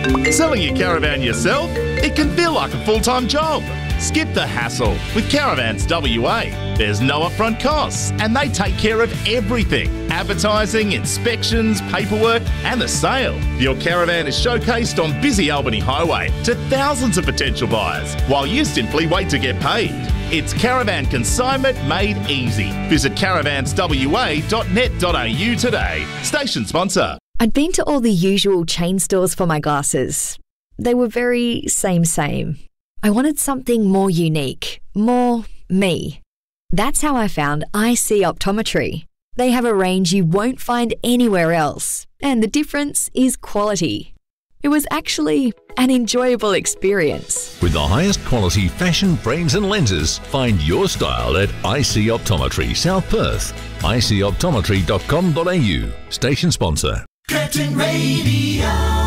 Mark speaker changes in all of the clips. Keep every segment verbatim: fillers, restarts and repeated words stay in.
Speaker 1: Selling your caravan yourself? It can feel like a full-time job. Skip the hassle with Caravans W A. There's no upfront costs and they take care of everything. Advertising, inspections, paperwork and the sale. Your caravan is showcased on busy Albany Highway to thousands of potential buyers while you simply wait to get paid. It's caravan consignment made easy. Visit caravans w a dot net dot a u today. Station sponsor.
Speaker 2: I'd been to all the usual chain stores for my glasses. They were very same same. I wanted something more unique, more me. That's how I found I C Optometry. They have a range you won't find anywhere else, and the difference is quality. It was actually an enjoyable experience.
Speaker 3: With the highest quality fashion frames and lenses, find your style at I C Optometry, South Perth. I C optometry dot com dot a u. Station sponsor.
Speaker 4: Curtin Radio.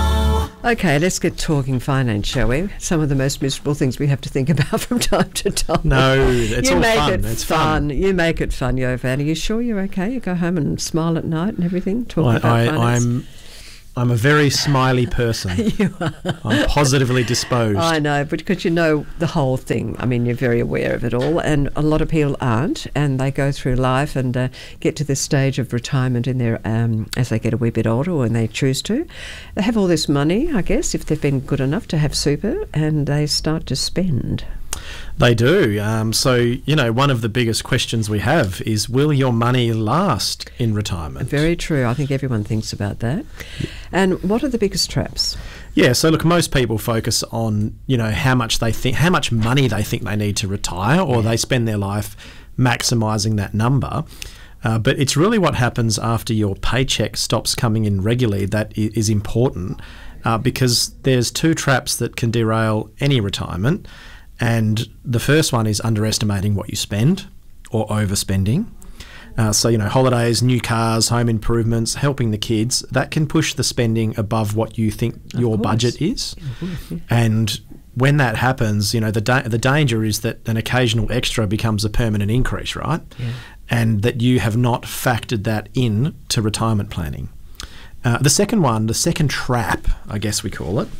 Speaker 5: Okay, let's get talking finance, shall we? Some of the most miserable things we have to think about from time to time.
Speaker 6: No, it's
Speaker 5: you
Speaker 6: all
Speaker 5: make
Speaker 6: fun.
Speaker 5: It
Speaker 6: it's
Speaker 5: fun.
Speaker 6: fun.
Speaker 5: You make it fun, Yovan. Are you sure you're okay? You go home and smile at night and everything? Talking
Speaker 6: I,
Speaker 5: about
Speaker 6: I,
Speaker 5: finance?
Speaker 6: I'm, I'm a very smiley person.
Speaker 5: You are.
Speaker 6: I'm positively disposed.
Speaker 5: I know, but because you know the whole thing. I mean, you're very aware of it all, and a lot of people aren't, and they go through life and uh, get to this stage of retirement in their um, as they get a wee bit older, or when they choose to. They have all this money, I guess, if they've been good enough to have super, and they start to spend.
Speaker 6: They do. Um, so, you know, one of the biggest questions we have is, will your money last in retirement?
Speaker 5: Very true. I think everyone thinks about that. Yeah. And what are the biggest traps?
Speaker 6: Yeah, so look, most people focus on, you know, how much they think, how much money they think they need to retire, or yeah. they spend their life maximising that number. Uh, but it's really what happens after your paycheck stops coming in regularly that is important, uh, because there's two traps that can derail any retirement. And the first one is underestimating what you spend or overspending. Uh, so, you know, holidays, new cars, home improvements, helping the kids, that can push the spending above what you think of your course. budget is. Course, yeah. And when that happens, you know, the da- the danger is that an occasional extra becomes a permanent increase, right? Yeah. And that you have not factored that in to retirement planning. Uh, the second one, the second trap, I guess we call it,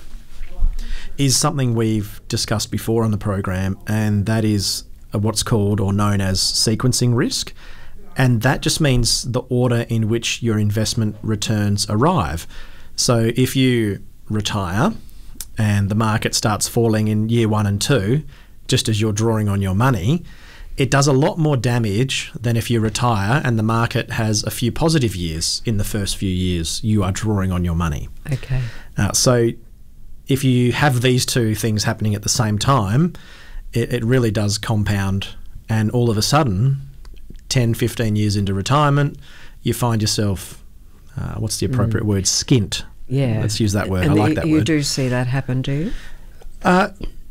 Speaker 6: is something we've discussed before on the program, and that is what's called or known as sequencing risk. And that just means the order in which your investment returns arrive. So if you retire and the market starts falling in year one and two, just as you're drawing on your money, it does a lot more damage than if you retire and the market has a few positive years in the first few years you are drawing on your money.
Speaker 5: Okay.
Speaker 6: Uh, so if you have these two things happening at the same time, it, it really does compound, and all of a sudden, ten, fifteen years into retirement, you find yourself, uh, what's the appropriate mm. word, skint.
Speaker 5: Yeah.
Speaker 6: Let's use that word.
Speaker 5: And
Speaker 6: I like
Speaker 5: the,
Speaker 6: that
Speaker 5: you
Speaker 6: word.
Speaker 5: You do see that happen, do you?
Speaker 6: Uh,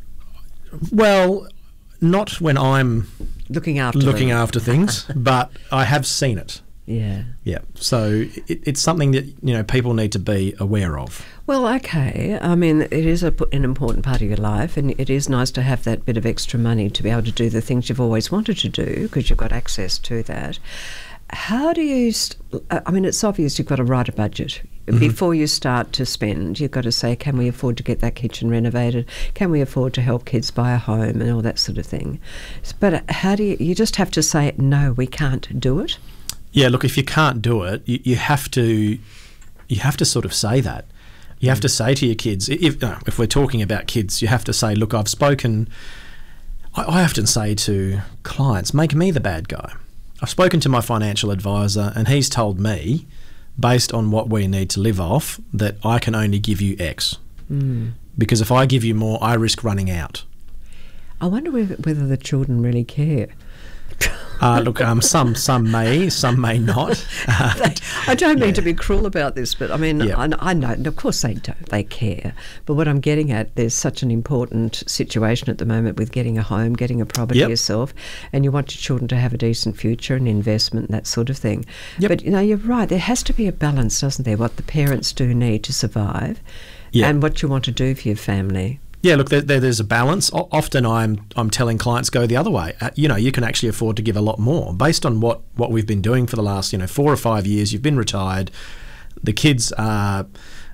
Speaker 6: well, not when I'm
Speaker 5: looking after
Speaker 6: looking
Speaker 5: them.
Speaker 6: after things, but I have seen it.
Speaker 5: Yeah.
Speaker 6: Yeah. So it, it's something that, you know, people need to be aware of.
Speaker 5: Well, okay. I mean, it is a, an important part of your life, and it is nice to have that bit of extra money to be able to do the things you've always wanted to do because you've got access to that. How do you, st- I mean, it's obvious you've got to write a budget. Mm-hmm. Before you start to spend, you've got to say, can we afford to get that kitchen renovated? Can we afford to help kids buy a home and all that sort of thing? But how do you, you just have to say, no, we can't do it?
Speaker 6: Yeah, look, if you can't do it, you, you have to you have to sort of say that. You have to say to your kids, if uh, if we're talking about kids, you have to say, look, I've spoken, I, I often say to clients, make me the bad guy. I've spoken to my financial advisor and he's told me, based on what we need to live off, that I can only give you X. Mm. Because if I give you more, I risk running out.
Speaker 5: I wonder whether, whether the children really care.
Speaker 6: Uh, look, um, some some may, some may not. Uh,
Speaker 5: I don't mean
Speaker 6: yeah.
Speaker 5: to be cruel about this, but I mean,
Speaker 6: yeah.
Speaker 5: I, I know, and of course they don't, they care. But what I'm getting at, there's such an important situation at the moment with getting a home, getting a property
Speaker 6: yep.
Speaker 5: yourself, and you want your children to have a decent future and investment, that sort of thing.
Speaker 6: Yep.
Speaker 5: But, you know, you're right, there has to be a balance, doesn't there, what the parents do need to survive
Speaker 6: yep.
Speaker 5: and what you want to do for your family.
Speaker 6: Yeah, look, there, there, there's a balance. O- often I'm I'm telling clients go the other way. Uh, you know, you can actually afford to give a lot more based on what, what we've been doing for the last, you know, four or five years. You've been retired. The kids are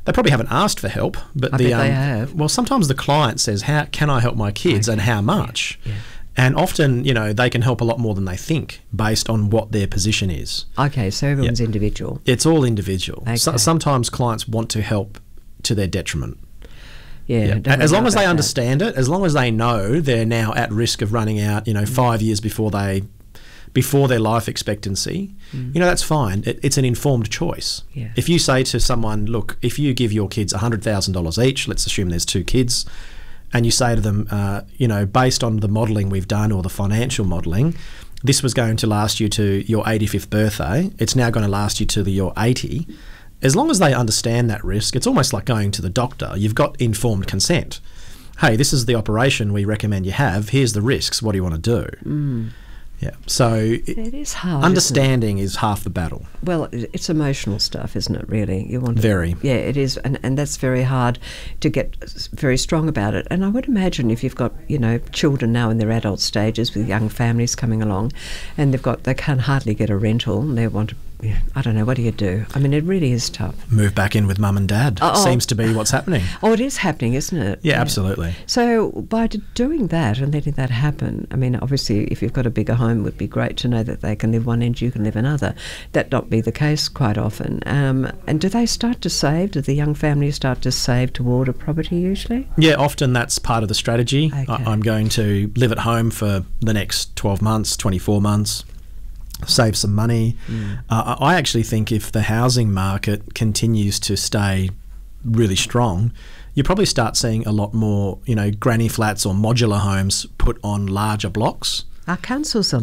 Speaker 6: they probably haven't asked for help, but
Speaker 5: I
Speaker 6: the
Speaker 5: bet
Speaker 6: um,
Speaker 5: they have.
Speaker 6: well, sometimes the client says, "How can I help my kids, and how much?"
Speaker 5: Yeah.
Speaker 6: And often, you know, they can help a lot more than they think based on what their position is.
Speaker 5: Okay, so everyone's individual.
Speaker 6: It's all individual. So,
Speaker 5: Okay.
Speaker 6: sometimes clients want to help to their detriment.
Speaker 5: Yeah.
Speaker 6: Yeah.
Speaker 5: don't
Speaker 6: As
Speaker 5: know
Speaker 6: long as they
Speaker 5: about that.
Speaker 6: understand it, as long as they know they're now at risk of running out, you know,
Speaker 5: Mm.
Speaker 6: five years before they, before their life expectancy, you know, that's fine. It, it's an informed choice.
Speaker 5: Mm. Yeah.
Speaker 6: If you say to someone, look, if you give your kids one hundred thousand dollars each, let's assume there's two kids, and you say to them, uh, you know, based on the modelling we've done or the financial modelling, this was going to last you to your eighty-fifth birthday. It's now going to last you to the, your eighty. As long as they understand that risk, it's almost like going to the doctor. You've got informed consent. Hey, this is the operation we recommend you have. Here's the risks. What do you want to do?
Speaker 5: Mm.
Speaker 6: Yeah. So
Speaker 5: It is hard. isn't it?
Speaker 6: understanding is half the battle.
Speaker 5: Well, it- it's emotional stuff, isn't it? Really, you want to,
Speaker 6: Very.
Speaker 5: Yeah, it is, and and that's very hard to get s- very strong about it. And I would imagine if you've got you know children now in their adult stages with young families coming along, and they've got they can hardly get a rental, and they want to. Yeah, I don't know. What do you do? I mean, it really is tough.
Speaker 6: Move back in with mum and dad.
Speaker 5: Oh, oh.
Speaker 6: Seems to be what's happening.
Speaker 5: Oh, it is happening, isn't it?
Speaker 6: Yeah, absolutely.
Speaker 5: So by d- doing that and letting that happen, I mean, obviously, if you've got a bigger home, it would be great to know that they can live one end, you can live another. That not be the case quite often. Um, and do they start to save? Do the young families start to save toward a property usually?
Speaker 6: Yeah, often that's part of the strategy.
Speaker 5: Okay.
Speaker 6: I, I'm going to live at home for the next twelve months, twenty-four months, save some money.
Speaker 5: Mm.
Speaker 6: Uh, I I actually think if the housing market continues to stay really strong, you probably start seeing a lot more, you know, granny flats or modular homes put on larger blocks.
Speaker 5: Our councils are